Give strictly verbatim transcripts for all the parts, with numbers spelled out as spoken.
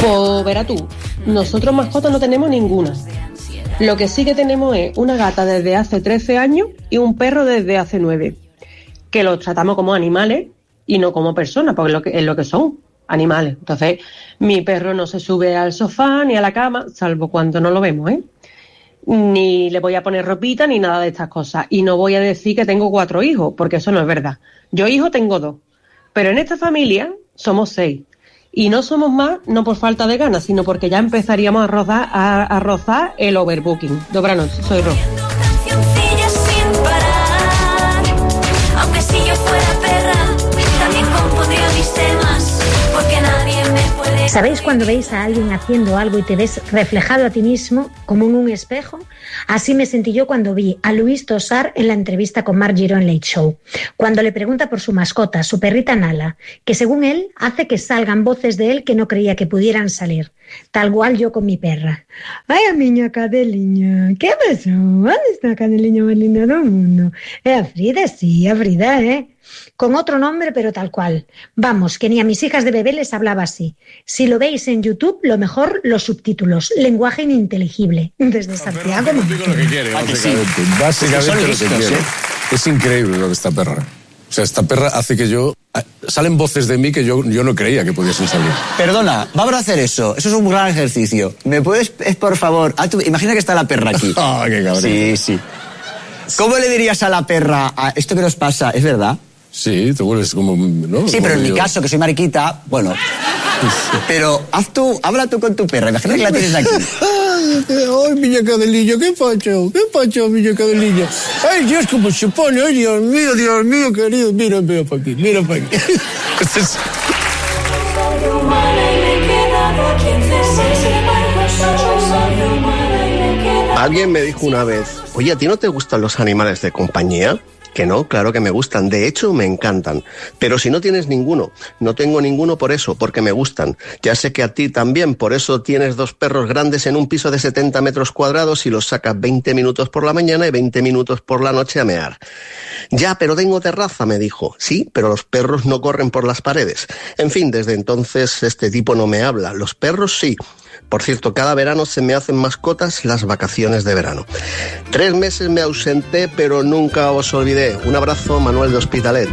Pues verás tú, nosotros mascotas no tenemos ninguna. Lo que sí que tenemos es una gata desde hace trece años y un perro desde hace nueve, que los tratamos como animales y no como personas, porque es lo que, es lo que son, animales. Entonces, mi perro no se sube al sofá ni a la cama, salvo cuando no lo vemos, ¿eh? Ni le voy a poner ropita ni nada de estas cosas. Y no voy a decir que tengo cuatro hijos, porque eso no es verdad. Yo hijos tengo dos, pero en esta familia somos seis. Y no somos más, no por falta de ganas, sino porque ya empezaríamos a rozar, a, a rozar el overbooking. Buenas noches, soy Ro. Aunque si yo fuera perra, también compondría mis temas, porque nadie me puede... ¿Sabéis cuando veis a alguien haciendo algo y te ves reflejado a ti mismo como en un espejo? Así me sentí yo cuando vi a Luis Tosar en la entrevista con Marc Giró en Late Show, cuando le pregunta por su mascota, su perrita Nala, que según él hace que salgan voces de él que no creía que pudieran salir. Tal cual yo con mi perra. Ay, a miña cadeliña, ¿qué pasó? ¿Dónde está la cadeliña más linda del mundo? Es a Frida, sí, a Frida, ¿eh? Con otro nombre, pero tal cual. Vamos, que ni a mis hijas de bebé les hablaba así. Si lo veis en YouTube, lo mejor los subtítulos. Lenguaje ininteligible. Desde Santiago. Lo que quiere, ¿Ah, que sí? básicamente Son lo que listos, quiere. ¿eh? Es increíble lo de esta perra. O sea, esta perra hace que yo... Salen voces de mí que yo, yo no creía que pudiesen salir. Perdona, vamos a hacer eso. Eso es un gran ejercicio. ¿Me puedes, es por favor... Ah, tú, imagina que está la perra aquí. Ah, qué cabrón. Sí, sí. ¿Cómo le dirías a la perra, a esto que nos pasa, es verdad? Sí, te vuelves como... ¿no? Sí, como pero en yo. mi caso, que soy mariquita, bueno... Pero haz tú, habla tú con tu perra. Imagina que la tienes aquí. Ay, miña cadelillo, qué pacho, qué pacho, miña cadelillo. Ay, Dios, cómo se pone, ay, Dios mío, Dios mío, querido. Mira, mira para aquí, mira para aquí. Entonces... Alguien me dijo una vez, oye, ¿a ti no te gustan los animales de compañía? Que no, claro que me gustan, de hecho me encantan. Pero si no tienes ninguno, no tengo ninguno por eso, porque me gustan. Ya sé que a ti también, por eso tienes dos perros grandes en un piso de setenta metros cuadrados y los sacas veinte minutos por la mañana y veinte minutos por la noche a mear. Ya, pero tengo terraza, me dijo. Sí, pero los perros no corren por las paredes. En fin, desde entonces este tipo no me habla. Los perros sí. Por cierto, cada verano se me hacen mascotas las vacaciones de verano. Tres meses me ausenté, pero nunca os olvidé. Un abrazo, Manuel de Hospitalet.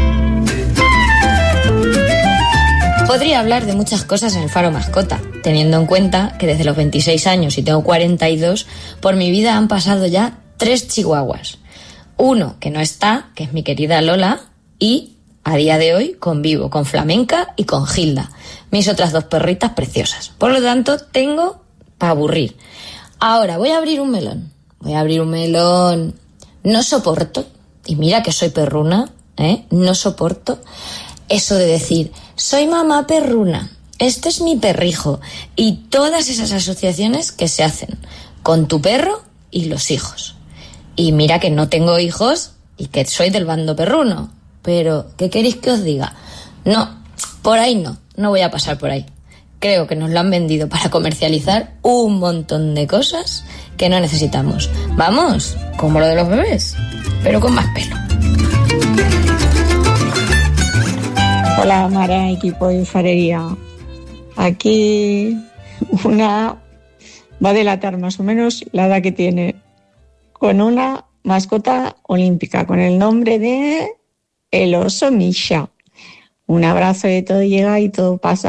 Podría hablar de muchas cosas en el Faro Mascota, teniendo en cuenta que desde los veintiséis años y tengo cuarenta y dos, por mi vida han pasado ya tres chihuahuas. Uno que no está, que es mi querida Lola, y a día de hoy convivo con Flamenca y con Gilda, mis otras dos perritas preciosas. Por lo tanto, tengo para aburrir. Ahora, voy a abrir un melón. Voy a abrir un melón. No soporto, y mira que soy perruna, ¿eh? No soporto eso de decir, soy mamá perruna, este es mi perrijo, y todas esas asociaciones que se hacen con tu perro y los hijos. Y mira que no tengo hijos y que soy del bando perruno. Pero, ¿qué queréis que os diga? No, por ahí no, no voy a pasar por ahí. Creo que nos lo han vendido para comercializar un montón de cosas que no necesitamos. Vamos, como lo de los bebés, pero con más pelo. Hola, Mara, equipo de Farería. Aquí una va a delatar más o menos la edad que tiene, con una mascota olímpica, con el nombre de... el oso Misha. Un abrazo, de todo llega y todo pasa.